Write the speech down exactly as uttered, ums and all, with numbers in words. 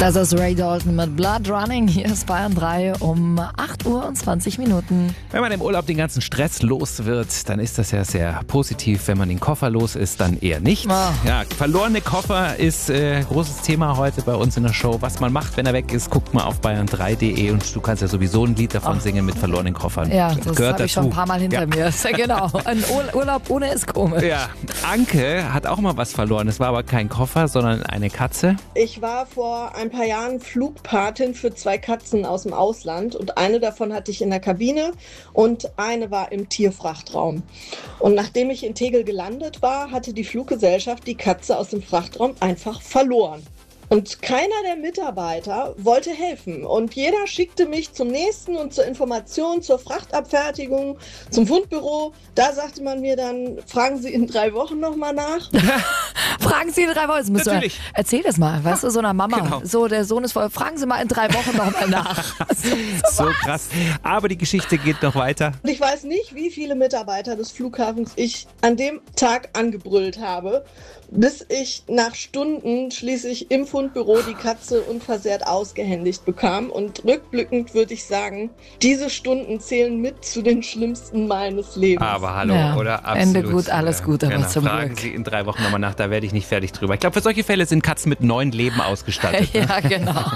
Das ist Ray Dalton mit Blood Running. Hier ist Bayern drei um acht Uhr und zwanzig Minuten. Wenn man im Urlaub den ganzen Stress los wird, dann ist das ja sehr positiv. Wenn man den Koffer los ist, dann eher nicht. Oh. Ja, verlorene Koffer ist äh, großes Thema heute bei uns in der Show. Was man macht, wenn er weg ist, guckt mal auf bayern drei punkt de und du kannst ja sowieso ein Lied davon oh. singen mit verlorenen Koffern. Ja, das habe ich schon ein paar Mal hinter ja. mir. Ja, genau. Ein Ur- Urlaub ohne ist komisch. Ja, Anke hat auch mal was verloren. Es war aber kein Koffer, sondern eine Katze. Ich war vor ein paar Jahren Flugpatin für zwei Katzen aus dem Ausland und eine davon hatte ich in der Kabine und eine war im Tierfrachtraum. Und nachdem ich in Tegel gelandet war, hatte die Fluggesellschaft die Katze aus dem Frachtraum einfach verloren. Und keiner der Mitarbeiter wollte helfen. Und jeder schickte mich zum nächsten und zur Information, zur Frachtabfertigung, zum Fundbüro. Da sagte man mir dann, fragen Sie in drei Wochen nochmal nach. Fragen Sie in drei Wochen. Das musst Natürlich. Du, erzähl das mal, weißt du, so einer Mama. Genau. So, der Sohn ist voll. Fragen Sie mal in drei Wochen nochmal nach. So krass. Aber die Geschichte geht noch weiter. Und ich weiß nicht, wie viele Mitarbeiter des Flughafens ich an dem Tag angebrüllt habe, bis ich nach Stunden schließlich im Fundbüro die Katze unversehrt ausgehändigt bekam. Und rückblickend würde ich sagen, diese Stunden zählen mit zu den schlimmsten meines Lebens. Aber hallo, Ja, oder? Absolut. Ende gut, alles gut, aber genau. zum Fragen Glück. Sie in drei Wochen nochmal nach, da werde ich nicht fertig drüber. Ich glaube, für solche Fälle sind Katzen mit neuen Leben ausgestattet. Ja, genau.